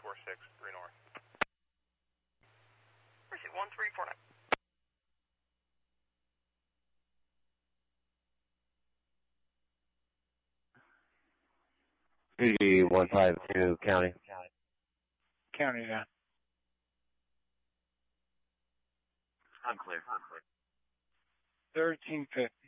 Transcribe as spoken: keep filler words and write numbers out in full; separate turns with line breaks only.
four six, three north.
Pursuit one three four nine.
Fuji one five two, county.
County, yeah.
I'm clear. I'm clear.
thirteen fifty.